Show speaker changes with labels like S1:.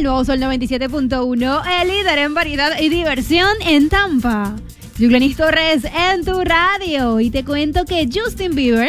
S1: Nuevo Sol 97.1, el líder en variedad y diversión en Tampa. Yuglenis Torres en tu radio. Y te cuento que Justin Bieber